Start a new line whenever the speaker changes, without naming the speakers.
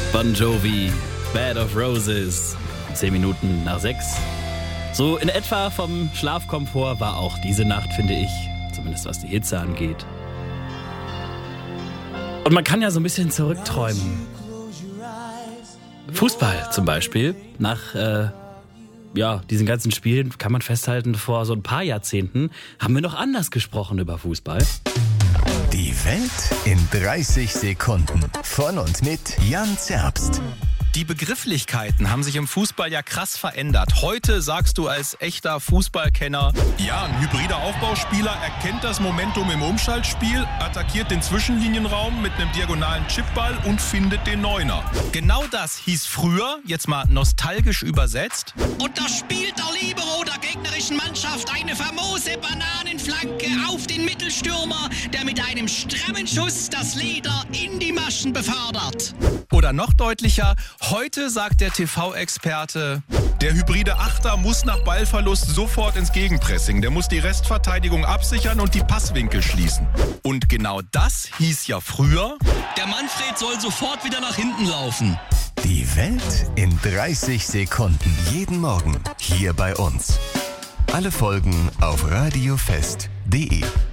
Bon Jovi, Bed of Roses, 10 Minuten nach 6. So in etwa vom Schlafkomfort war auch diese Nacht, finde ich. Zumindest was die Hitze angeht. Und man kann ja so ein bisschen zurückträumen. Fußball zum Beispiel. Nach diesen ganzen Spielen kann man festhalten, vor so ein paar Jahrzehnten haben wir noch anders gesprochen über Fußball.
Die Welt in 30 Sekunden. Von und mit Jan Zerbst.
Die Begrifflichkeiten haben sich im Fußball ja krass verändert. Heute sagst du als echter Fußballkenner: Ja, ein hybrider Aufbauspieler erkennt das Momentum im Umschaltspiel, attackiert den Zwischenlinienraum mit einem diagonalen Chipball und findet den Neuner. Genau das hieß früher, jetzt mal nostalgisch übersetzt:
Und da spielt der Libero der gegnerischen Mannschaft eine famose Bananenflanke auf den Mittelstürmer, der mit einem strammen Schuss das Leder in die Maschen befördert.
Oder noch deutlicher: Heute sagt der TV-Experte: Der hybride Achter muss nach Ballverlust sofort ins Gegenpressing. Der muss die Restverteidigung absichern und die Passwinkel schließen. Und genau das hieß ja früher:
Der Manfred soll sofort wieder nach hinten laufen.
Die Welt in 30 Sekunden. Jeden Morgen hier bei uns. Alle Folgen auf radiofest.de.